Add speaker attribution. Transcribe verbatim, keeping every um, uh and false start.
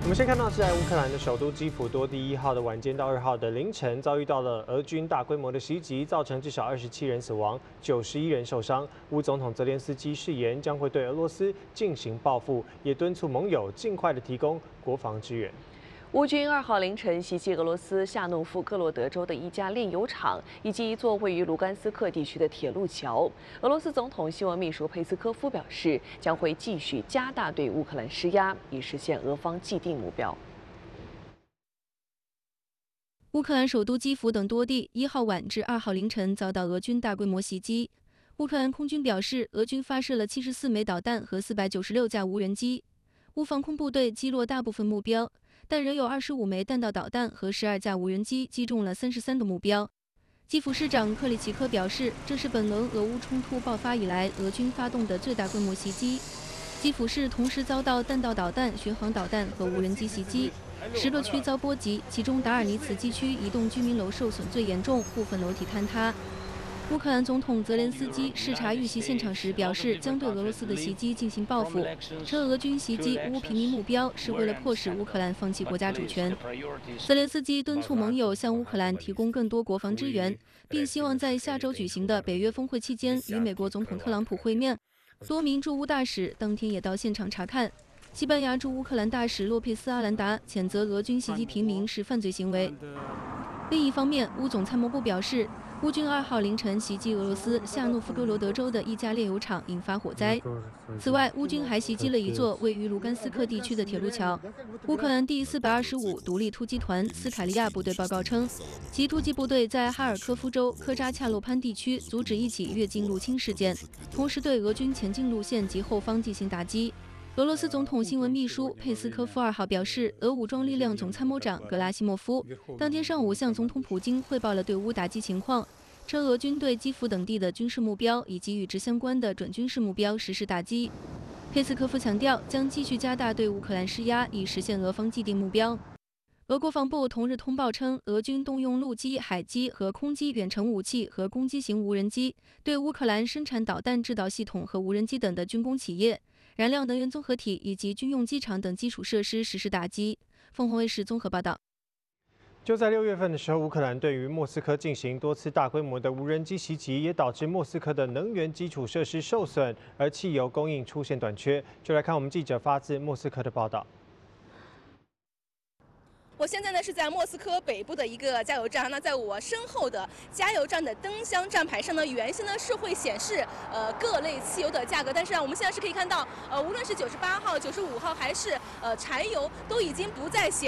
Speaker 1: 们先看到是在乌克兰的首都基辅多地一号的晚间到二号的凌晨，遭遇到了俄军大规模的袭击，造成至少二十七人死亡，九十一人受伤。乌总统泽连斯基誓言将会对俄罗斯进行报复，也敦促盟友尽快的提供国防支援。
Speaker 2: 乌军二号凌晨袭击俄罗斯夏诺夫哥罗德州的一家炼油厂以及一座位于卢甘斯克地区的铁路桥。俄罗斯总统新闻秘书佩斯科夫表示，将会继续加大对乌克兰施压，以实现俄方既定目标。
Speaker 3: 乌克兰首都基辅等多地一号晚至二号凌晨遭到俄军大规模袭击。乌克兰空军表示，俄军发射了七十四枚导弹和四百九十六架无人机，乌防空部队击落大部分目标。 但仍有二十五枚弹道导弹和十二架无人机击中了三十三个目标。基辅市长克里奇科表示，这是本轮俄乌冲突爆发以来俄军发动的最大规模袭击。基辅市同时遭到弹道导弹、巡航导弹和无人机袭击，十个区遭波及，其中达尔尼茨基区一栋居民楼受损最严重，部分楼体坍塌。 乌克兰总统泽连斯基视察遇袭现场时表示，将对俄罗斯的袭击进行报复，称俄军袭击乌平民目标是为了迫使乌克兰放弃国家主权。泽连斯基敦促盟友向乌克兰提供更多国防支援，并希望在下周举行的北约峰会期间与美国总统特朗普会面。多名驻乌大使当天也到现场查看。西班牙驻乌克兰大使洛佩斯·阿兰达谴责俄军袭击平民是犯罪行为。另一方面，乌总参谋部表示。 乌军二号凌晨袭击俄罗斯夏诺夫哥罗德州的一家炼油厂，引发火灾。此外，乌军还袭击了一座位于卢甘斯克地区的铁路桥。乌克兰第四百二十五独立突击团斯卡利亚部队报告称，其突击部队在哈尔科夫州科扎恰洛潘地区阻止一起越境入侵事件，同时对俄军前进路线及后方进行打击。 俄罗斯总统新闻秘书佩斯科夫二号表示，俄武装力量总参谋长格拉西莫夫当天上午向总统普京汇报了对乌打击情况，称俄军对基辅等地的军事目标以及与之相关的准军事目标实施打击。佩斯科夫强调，将继续加大对乌克兰施压，以实现俄方既定目标。俄国防部同日通报称，俄军动用陆基、海基和空基远程武器和攻击型无人机，对乌克兰生产导弹制导系统和无人机等的军工企业。 燃料能源综合体以及军用机场等基础设施实施打击。凤凰卫视综合报道。
Speaker 1: 就在六月份的时候，乌克兰对于莫斯科进行多次大规模的无人机袭击，也导致莫斯科的能源基础设施受损，而汽油供应出现短缺。就来看我们记者发自莫斯科的报道。
Speaker 4: 我现在呢是在莫斯科北部的一个加油站，那在我身后的加油站的灯箱站牌上呢，原先呢是会显示呃各类汽油的价格，但是啊，我们现在是可以看到，呃，无论是九十八号、九十五号还是呃柴油，都已经不再显。